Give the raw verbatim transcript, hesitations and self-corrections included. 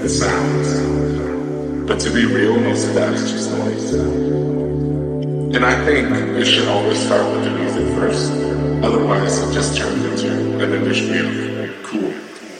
the sounds. But to be real, most of that is just noise. And I think it should always start with the music first. Otherwise, it just turns into an industry of cool.